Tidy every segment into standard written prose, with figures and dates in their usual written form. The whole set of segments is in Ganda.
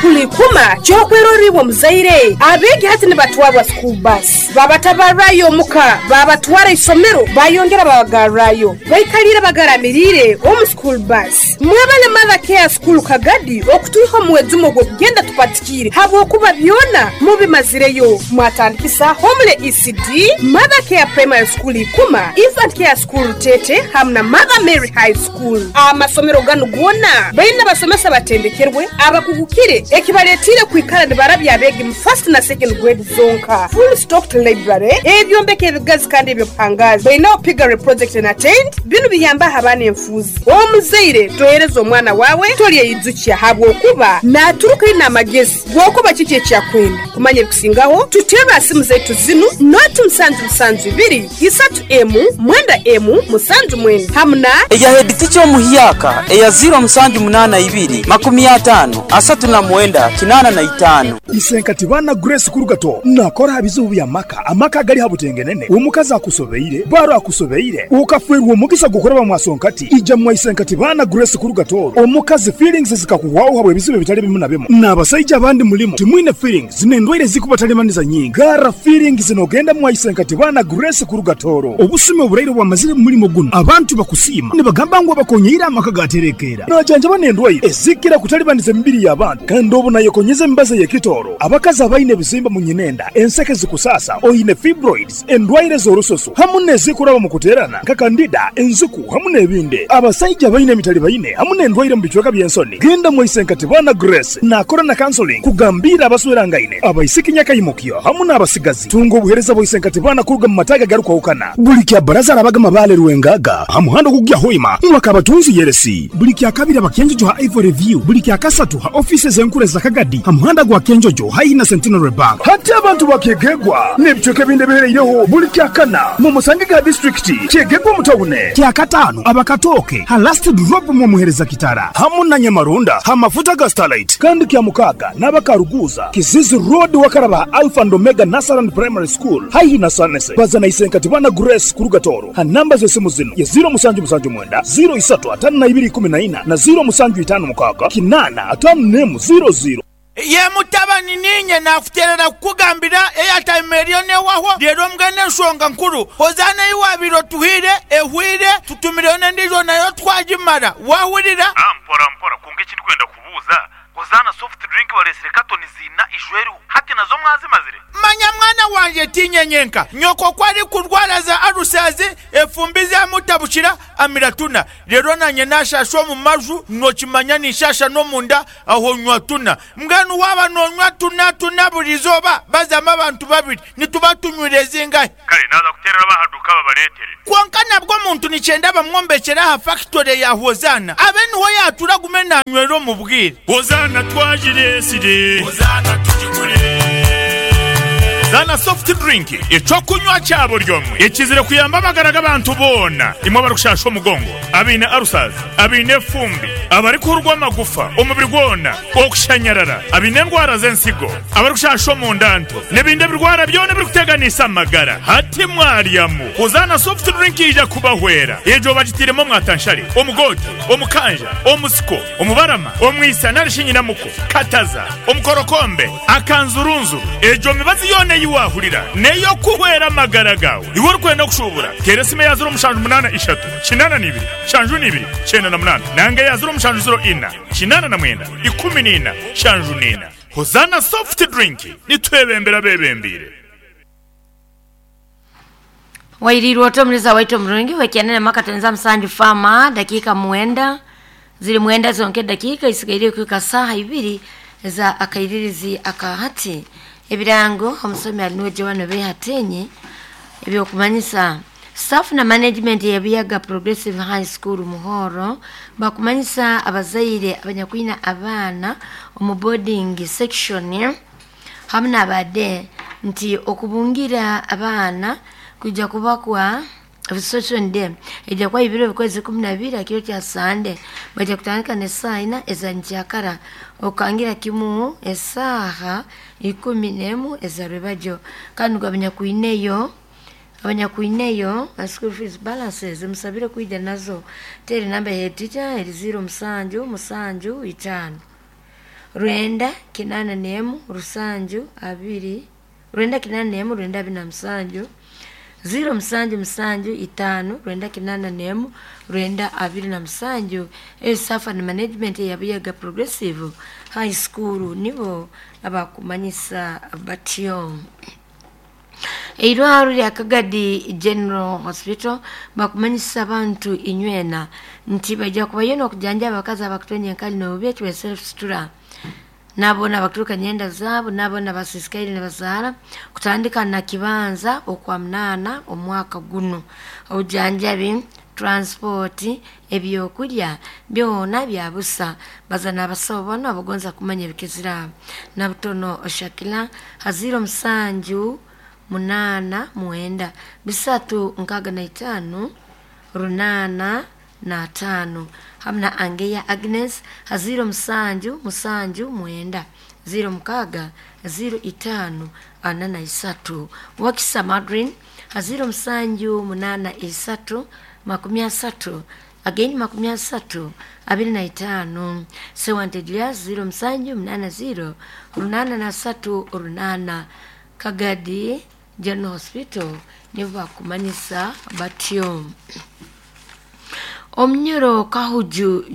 school ikuma kyokweroribwa muzaire abegi hati ne batwabwa school bus babatabarayo muka babatwara isomero bayongera babagarayo bayikalira bagaramirire omu school bus mwebale mother care school kagadi okutuha muwezumo gwo kugenda tupatikire habo kuba byona mubimazireyo mwatandikisa homle ECD mother care primary school ikuma infant care school tete hamna mother Mary high school amasomero gano gwona bayina basomesa batendekerwe abakugukire ekibaletire kwikala ne barabya abegi mu first na second grade zonka full stocked library ebyombeke ebigazi kandi ebyo pangazi bayina opigare project and attend bino biyamba abana enfuzi omuzaire toyereza omwana wawe toli eyidzukya habwo kuba naturuka ina magezi gwokuba kiki ekyakwenda kumanya ebikusingaho tuteba asimu zetu zinu not musanju biri isatu emu mwenda emu musanju mwenda hamna eya head teacher muhiyaka eya 082 50 asatu na mwenda kinana na itano isenkati bana Grace Kurugato nakora habizubu ya amaka gali habutengenene umukaza akusobeire baro akusobeire ukafwerwa omugisa gukora bamwasonkati ija mwa isenkati bana Grace Kurugato omukazi feelings zikakuwaho habwe bizibe bitali bimu na bemu nabasajja abandi mulimo timwine feelings zinendwaire zikubatalемaniza nyingi gara feelings zinogenda mwa isenkati bana Grace Kurugato obusume oburaire bwa mazire mulimo guno abantu bakusima ne bagamba ngo bakonyira amaka gaterekera najanja banendwaire ezikira kutalibaniza mbiri y'abantu kandi obo nayo konyeze mbaze ye kitoro abakazi abaine bizimba munyinenda enseke zikusasa oyine fibroids endwaire z'orusoso hamune zikuraba mu kuterana kakandida enzuku hamune ebinde abasajja baine mitali baine hamune endwaire mu bichweka byensoni genda mu isenkati bana Grace nakora na counseling kugambira abaswerangaine abaisikinya kayimukyo hamune abasigazi tungo buhereza bo isenkati bana kuruga mu mataga garuka ukana buli baraza abagama bale ruwengaga hamuhando kugya hoima mwaka abatunzi yeresi buli kya kabiri abakenjojo ha Ivory View buli kya kasatu ha offices enkure za Kagadi hamuhanda gwa kenjojo ha ina Centenary Bank hati abantu bakegegwa nebchoke binde bereireho buli kya kana mu Musangiga district kyegegwa mutawune kya katano abakatoke ha last drop mu muhereza kitara hamuna Nyamarunda ha mafuta ga Starlight kandi kya mukaga nabakaruguza Kizizi Road wakaraba Alpha and Omega Nursery Primary School ha ina Sanese bazana isenkati bana Grace Kurugatoro ha namba zo simu zino ya 0 mwenda 035214 na 0 mukaga kinana atamnemu 00 ye mutabani ninye nafuterera kugambira airtime erione waho rero mgane nsonga nkuru hozana iwabiro tuhire ehwire tutumirone ndizo nayo twajimara wahurira mpora kunge kiri kwenda kubuza hozana soft drink balesire katoni zina ishweru hati nazo mwazi mazire manya mwana wanje tinyenyenka nyoko kwari kurwara za arusazi efumbiza mutabushira amiratuna rero nanye nashasho mu maju nokimanya nishasha no munda aho nywatuna mganu waba nonywa tuna burizoba bazama abantu babiri nitubatunywireze ngai kale naza kuterera bahaduka babaletere kwankana bwo muntu nicenda bamwombekera ha factory ya Hozana abeni ho yatura gumena nywero mu bwire Hozana twajire Hozana tujigure Zana soft drink ico kunywa cyabo ryomwe ikizire kuyamba bagaraga abantu bona imwe barushasho mugongo abine arusazi abine fumbi abari kurwa magufa umubiri gwona okushanyarara abine ndwara zensigo abari kushasho mu ndanto nebinde birwara byone biri kuteganisa amagara hati mwariyamu Hozana soft drink ija kubahwera ejo bagitiremo mwatanshari omugodi omukanja omusiko omubarama omwisa narishinyina muko kataza omukorokombe akanzurunzu ejo mibazi yone wahurira neyo kuhwera magara gawe iwo kwenda kushubura teresime ya 0 kinana nibiri shanju nibiri chena na munana nange ya 0 kinana na mwenda 14 shanju nina Hozana soft drink nitwebembera bebembire Wairiru otomliza waito mrungi wekianene makatenza msanju fama dakika mwenda zili mwenda zonke dakika isikairi kuka saha ibiri za akairirizi akahati ebirango omusomi alinuwe Joano behatenye ebyokumanyisa staff na management ya Biyaga Progressive High School Muhoro bakumanyisa abazaire abanyakwina abana omu boarding section hamna abade nti okubungira abana kujja kubakwa Visotion dem ija kwa ibiro bikwezi 12 akiro kya Sande baje kutandika ne saina eza njakara okangira kimu esaha 11 eza rebajo kandi abanyakuineyo school fees balances musabire kuija nazo teri namba ya teacher 0 musanju 5 Rwenda kinana nemu rusanju abiri Rwenda kinana nemu Rwenda abina msanju 0 msanju msanju itano Rwenda kinana nemu Rwenda abiri na msanju Safa na management ya Buyaga Progressive High School nibo abakumanyisa batyo Eirwaru ya Kagadi General Hospital bakumanyisa abantu inywena nti bajja kubayona okujanja abakazi abakutonye nkali n'obeetwe self-stura nabona bakturuka nyenda zaabo nabona basisikaire ne bazara kutandika na kibanza okwa mnana omwaka guno ojanjabi transport ebyokulya byona byabusa bazana abasawo bano abagonza kumanya ebikizira na butono oshakila haziro msanju munana muenda bisatu nkaga na itano runana na tano hamna Angeya Agnes haziro musanju muenda 0 mkaga 0 itano anana isatu Wakisa Madrin haziro msanju munana isatu makumia satu again makumia satu abili na itano Sewante Julius 0 msanju munana 0 runana na satu runana Kagadi General Hospital nibo bakumanisa batyo Omnyoro Kahuju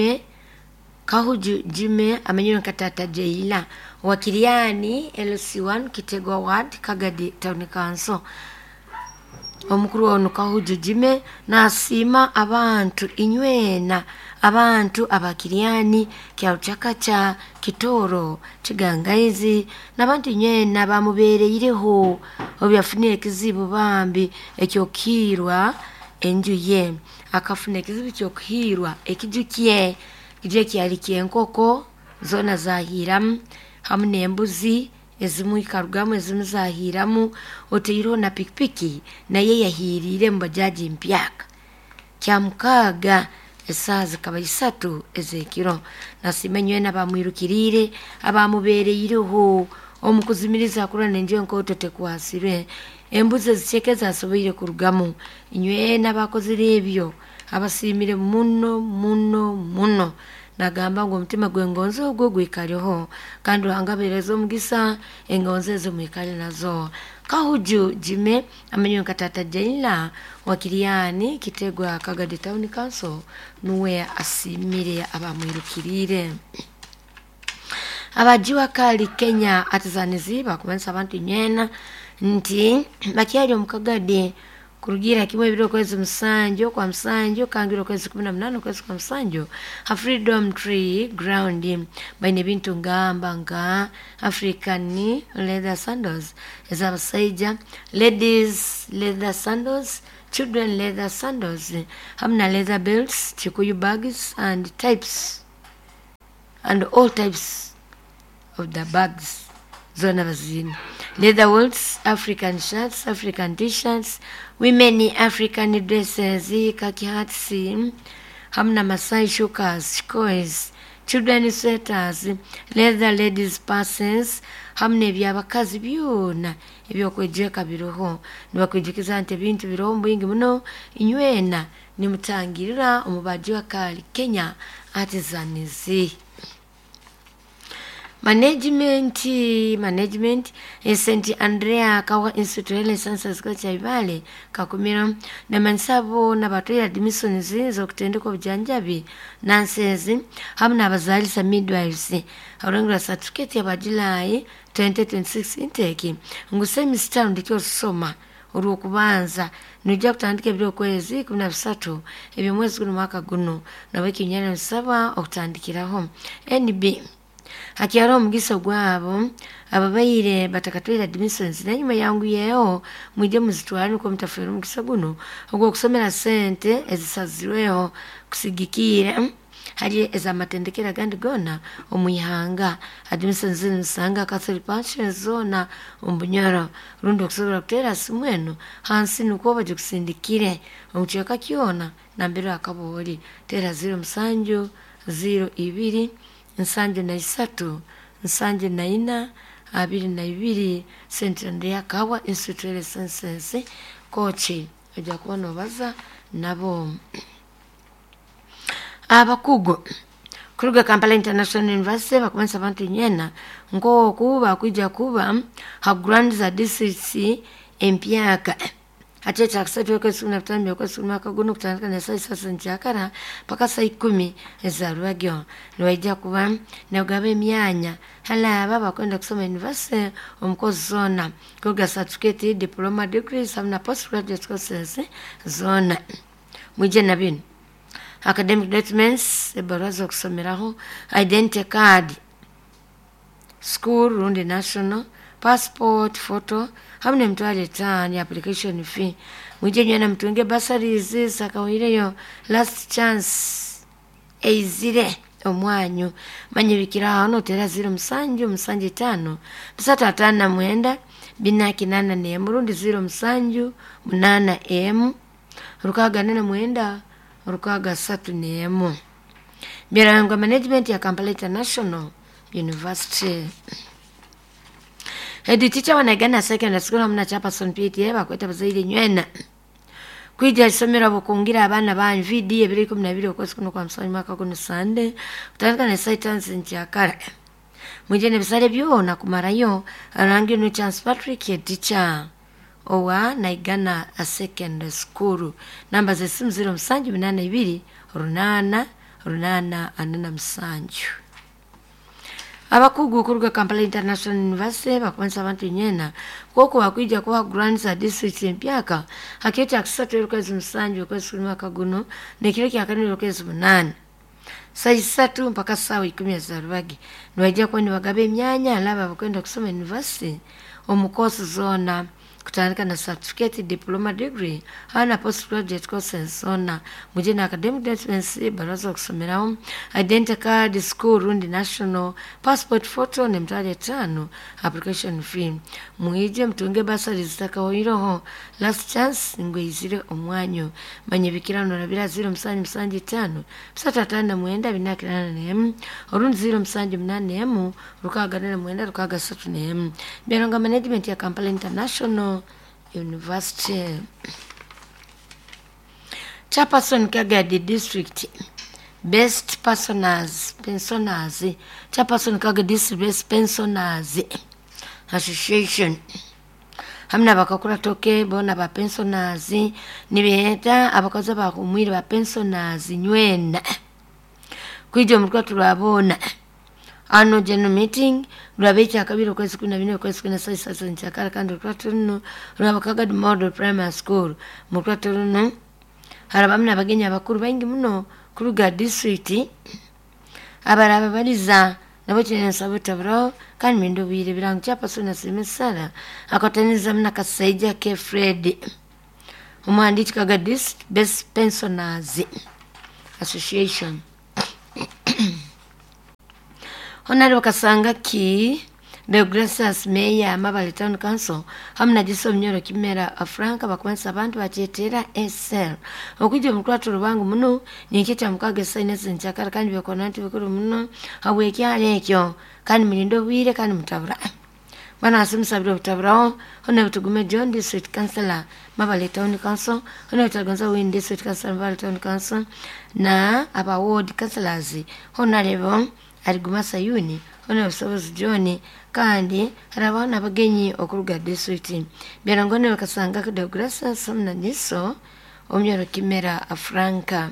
Jime amenyoro katata Jeila wakiliani LC1 Kitegwa Ward Kagadi Town Council omukuru ono Kahuju Jime nasima abantu inywena abantu abakiliani kya chakacha kitoro kigangaizi nabantu inywena bamubereireho obyafunire ekizibu bambi ekyokirwa enjuye akafuna ekizibu kyokuhirwa ekijukiye kyali kyenkoko zona zahiramu hamwe embuzi ezimu ikarugamu ezimu zahiramu oteiro na pikipiki naye yahirire mbajaji mpyaka kyamukaga esazi kaba 3 ezekiro nasimenywe nabamwirukirire abamubereireho omukuzimiriza kurana nje nkoto tekwasire embuzi zichekeza asobire kurugamu inywe nabakozire ebyo abasimire muno nagamba ngo mutima gwengonze ogwo gwikaliho kandi hangaberezo omugisa engonze zo mwikali nazo Kahuju Jime amenyo katata Jaila wakiliani Kitegwa Kagadi Town Council nuwe asimire abamwirukirire abajiwa kali Kenya atizanizi bakumensa abantu nyena nti bakyali omukagadi kurugira kimwe biro kwezi msanjo kwa msanjo kangiro kwezi 18 kwezi kwa msanjo a Freedom Tree Ground baine bintu ngamba nga African leather sandals ezabasaija ladies leather sandals children leather sandals hamna leather belts chikuyu bags and all types of the bags zona bazini leather wools African shirts African t-shirts women African dresses kaki hats hamna Masai shukers shkoes children sweaters leather ladies purses hamne byabakazi byona ebyokwejeka biroho nibakwejekiza nte bintu biroho mbingi muno inywena nimutangirira omubaji wa kali Kenya artisans Management St. Andrea Kawa Institute Sciences Kocha Ibale kakumira na mansabo na batoya admission zo kutendeka obujanjabi nansezi hamna abazalisa midwives aurangura certificate ya July 2026 intake ngusemi star ndikyo soma urukubanza nujja kutandika biro kwezi 13 ebyo mwezi guno mwaka guno na wiki nyana 7 okutandikiraho NB Hakiaro mugisa gwabo ababayire batakatwira admissions nanyuma yangu yeo mwije muzitwani ko mutafero mugisa guno ogwo kusomera sente ezisazirweho kusigikira hari ezamatendekera gandi gona omuyihanga admissions nsanga Catholic Passion zona ombunyoro rundo kusobora kutera simweno hansi nuko baje kusindikire omucheka kiona nambero akabori tera 0 msanjo 02 Nsanje na 3 nsanje na 4 abiri na 2 St. Andrea Kawa Institute Sciences kochi ajja kubona baza nabo abakugo Kuruga Kampala International University bakumanisa abantu nyena ngoku bakwijja kuba ha grant za district empyaka ate taksatu ko suna tambi ko suna kaguno kutandika na sasa njakara paka saa 10 za Lwagyo niwajja kuba na ugabe myanya hala baba kwenda kusoma university omukozi zona kuruga certificate diploma degree samna postgraduate courses zona mwije na bino academic documents ebaraza kusomeraho identity card school rundi national passport photo hamne mtwale tani application fee mwije nyana mtunge bursaries sakawireyo last chance eizire omwanyu manyibikira hano tera 0 musanju musanje 5 bisata 5 mwenda binaki 8 ne murundi 0 musanju 8 m rukaga 8 mwenda rukaga 3 ne Birangwa management ya Kampala International University. Head teacher wanagana secondary school hamna chapa son PTA bakweta bazaire nywena. Kwija somera bukungira abana ba VD 2012 okwezi kuno kwa msanyi mwaka kuno Sunday utandika na science nchakara. Mwijene bisale byona kumarayo arangi no Chance Patrick ya teacher owa naigana a secondary school namba za simu 0 msanju 82 runana anana msanju. Abakugu kuruga Kampala International University bakumanisa abantu nyena koko wakwija kwa grants za district empyaka haketa akisatu lokezi msanju kwa mwaka guno nekile kyakani lokezi 8 saa 3 mpaka saa 10 za Lwagi niwajja kwa ni bagabe emyanya alaba bakwenda kusoma university omukosi zona kutandika na certificate diploma degree hana postgraduate courses zona mujena academic documents baraza kusomeraho identity card school rundi national passport photo ne mtaje 5 application fee muije mtunge basari zitakaoiroho last chance ngwizire omwanyo manyibikirano nabira 0 musanju musanju 5 bisata 5 mwenda binakirana ne orundi 0 musanju 8 rukaga 4 mwenda rukaga 3 ne Birangwa management ya Kampala International University. Chairperson Kagadi District Best Pensioners Chairperson Kagadi District Best Pensioners Association hamna bakakura toke bona ba pensioners nibeta abakaza bakumwira ba pensioners nywena kwijo mutwa tulabona ano general meeting lwabecha kabiro kwezi kuna bino kwezi kuna sasa nchakara kandi twatuno lwabakaga model primary school mutwatuno harabamna bagenya bakuru baingi muno kuruga district abaraba baliza nabo cyane sabota bro kandi mindo bire birango cyapasona simesala akotaniza mna kasaija ke Fred umandiki kaga Best Pensioners Association. Honorable Kasanga ki the Gracious Mayor Mabale Town Council hamna jiso mnyoro kimera afranka bakwansa abantu bachetera SL okuje mutwatu rubangu muno nikita mukage signes nchakara kandi bekonanti bikuru muno hawekya ekyo kandi milindo bwire kandi mutabura bana asimsabira mutabura hona tugume John District Councilor Mabale Town Council hona tagonza Win District Councilor Mabale Town Council na aba ward councilors hona level Arigumasa Yuni ona usobozi John kandi harabana bagenyi okuruga district Birangwa bakasanga ku Deograsa somna niso omnyoro kimera afranka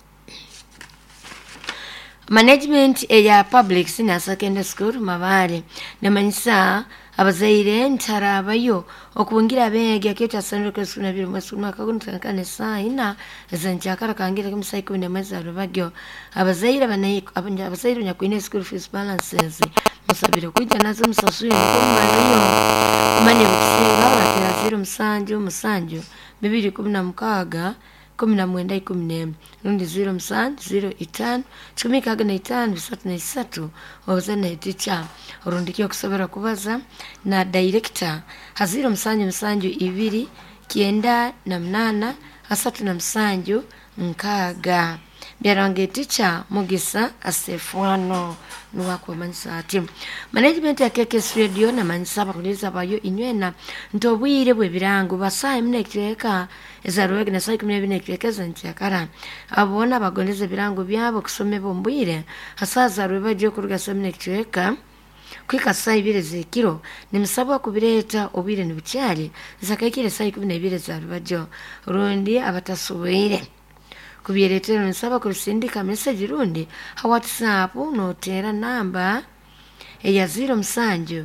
management ya public senior secondary school Mabale nemanyisa abazaire ntarabayo okubungira bege aketa sandro kwesuna biro masuma kaguntankane saa ina zanchakara kangira kumsai ku nemeza Lwagyo abazaire banayi abazaire nyakwine school fees balances musabire kujja nazo musasuye kumanayo kumanye bukisinga batera 0 musanju 216 19 rundi 0 musanju 05 chumikaga na 5 bisatu na 3 obuzana teacher urundikyo kusobera kubaza na director haziro musanju 2 9 na 8 asatu na musanju nkaga byarange teacher Mugisa Asefwano nuwako mansati management ya KKS radio na mansaba kuliza bayo inywena ntobwire bwe birango basaye mnekireka ezaruwege na sayi 12 kireka ntyakara abona bagondeze birango byabo kusome bombwire hasaza rweba je kuruga semne kireka kwika sayi bire zekiro nimusabwa kubireta obire nibucyali zakakire sayi 12 zarubajo rundi abatasuwire kubyeretera nsaba kubisindika message rundi ha WhatsApp notera namba eya 0 msanju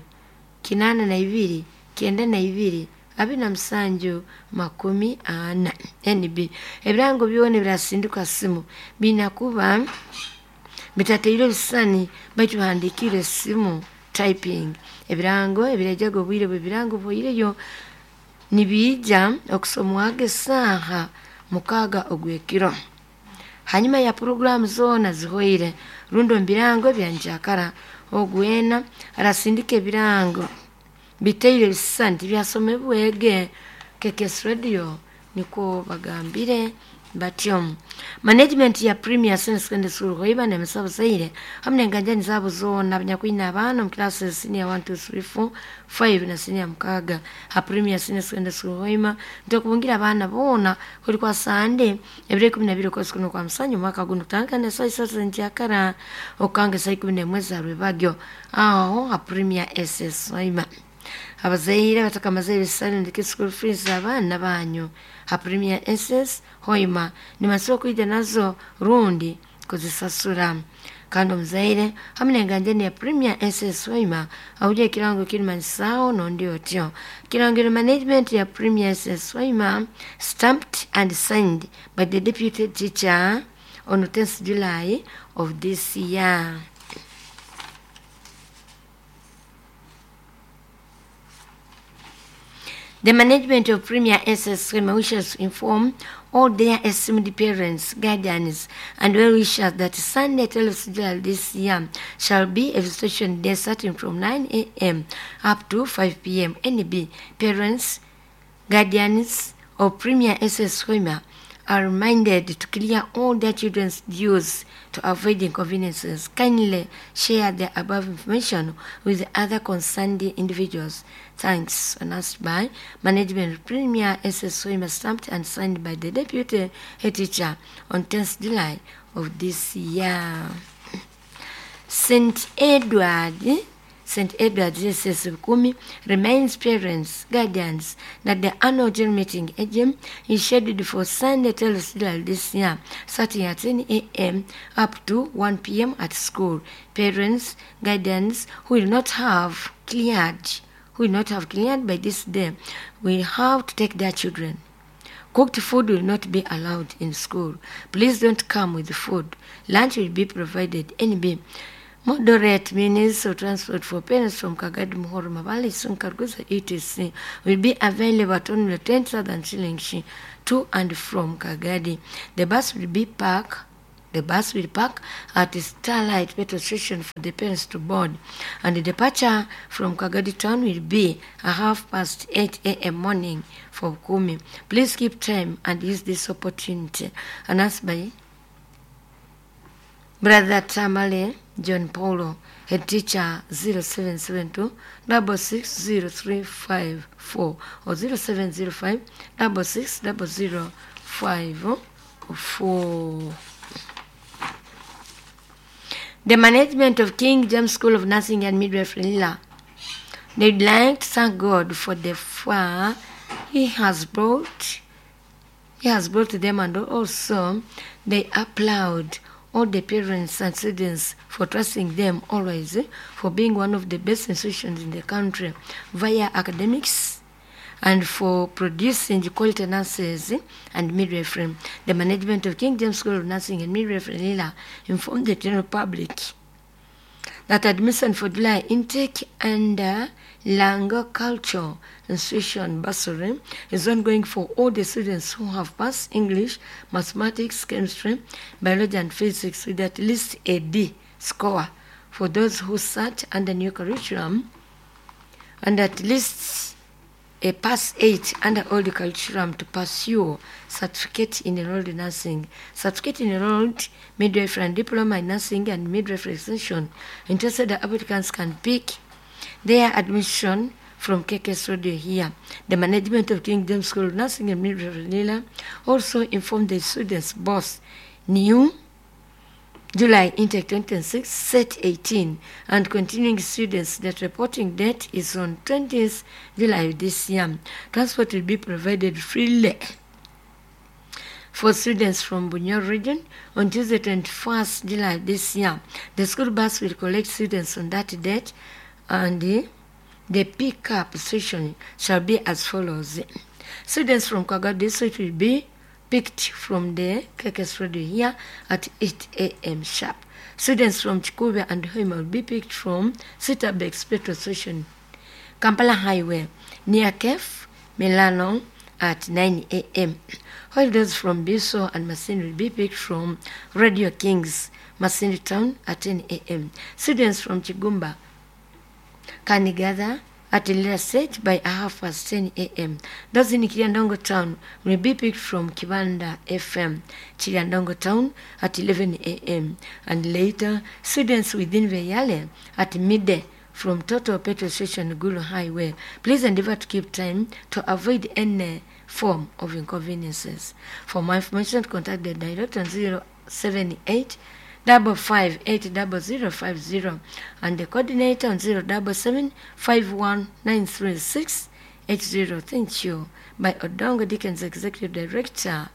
82 92 abina msanju 40 NB ebirango byone birasindika simu binakuba bitateiro bisani batuhandikire simu typing ebirango ebirejago bwire birango boyireyo nibija okusomwage saha mukaga ogwekiro hanyuma ya program zona zihoire rundo mbirango byanjakara ogwena arasindike birango biteire bisanti byasome bwege KKS radio niko bagambire batyo management ya Premier Secondary School hoiba ne mesabo zaire hamne nganjani zabo zona abanyakwina abana mu classes senior 1 2 3 4 5 na senior mukaga ha Premier Secondary School hoima ndokubungira abana bona kuri kwa Sunday ebire 12 ko sikuno kwa msanyu mwaka guno tankane sai sasa ntiakara okange sai 10 mwezi arwebagyo aho ha Premier SS hoima abazaire batakamazaire sali ndike school fees abana banyu ha Premier SS hoima ni masoko ide nazo rundi kuzisasura kandi muzaire hamne nganjeni ya Premier SS hoima auje kirango kilman sao no ndio tio kirango management ya Premier SS hoima stamped and signed by the deputy teacher on 10th July of this year. The management of Premier SS wishes to inform all their esteemed parents, guardians, and well-wishers that Sunday 12th July this year shall be a visitation day starting from 9 a.m. up to 5 p.m. NB parents, guardians of Premier SS Hoima are reminded to clear all their children's dues to avoid inconveniences. Kindly share the above information with other concerned individuals. Thanks. Announced by Management Premier SS Hoima, stamped and signed by the Deputy Head Teacher on 10th July of this year. St. Edward Jesus Kumi reminds parents, guardians that the annual general meeting AGM is scheduled for Sunday 12th July this year, starting at 10 a.m. up to 1 p.m. at school. Parents, guardians who will not have cleared by this day will have to take their children. Cooked food will not be allowed in school. Please don't come with the food. Lunch will be provided. NB. Moderate means of transport for parents from Kagadi, Muhoro, Mabali, Sunkarguza, etc. will be available at only 10,000 shillings to and from Kagadi. The bus will park at Starlight petrol station for the parents to board, and the departure from Kagadi town will be at 8:30 a.m. morning for Kumi. Please keep time and use this opportunity. Announced by Brother Tamale John Paulo, Head Teacher 0772 660354 or 0705 660054. The management of King James School of Nursing and Midwifery Lila, they'd like to thank God for the far He has brought them, and also they applaud all the parents and students for trusting them always, for being one of the best institutions in the country via academics, and for producing quality nurses and midwifery. The management of King James School of Nursing and Midwifery Lila informed the general public that admission for July intake under Lango Cultural Institution bursary is ongoing for all the students who have passed English, mathematics, chemistry, biology, and physics with at least a D score. For those who sat under new curriculum and at least a pass 8 under old curriculum to pursue certificate in enrolled nursing, certificate in enrolled midwifery and diploma in nursing and midwifery extension. Interested applicants can pick their admission from KKS Radio here. The management of King James School of Nursing and Midwifery also informed the students both new July intake 2026 set 18 and continuing students that reporting date is on 20th July this year. Transport will be provided freely for students from Bunyoro region on Tuesday 21st July this year. The school bus will collect students on that date and the pick-up station shall be as follows. Students from Kaga district will be picked from the KKS Radio here at 8 a.m. sharp. Students from Chikube and Hoima will be picked from Sitabex petrol station, Kampala Highway, near Kef, Milano at 9 a.m. While those from Biso and Masini will be picked from Radio Kings, Masini Town at 10 a.m. Students from Chigumba can gather at Lila State by 10:30 a.m. Those in Kiliandongo Town will be picked from Kibanda FM, Kiliandongo Town at 11 a.m. And later, students within Veyale at midday from Total Petrol Station, Gulu Highway. Please endeavor to keep time to avoid any form of inconveniences. For more information, contact the director on 078 5580050 and the coordinator on 077519360. Thank you. By Odongo Dickens, Executive Director,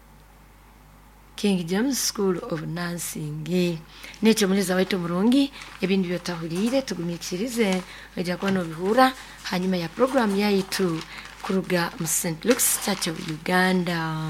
King James School of Nursing. Necho muleza waitu murungi ebindu byotahulire tugumikirize ejakwano bihura hanyuma ya program yaitu kuruga mu St. Luke's Church of Uganda.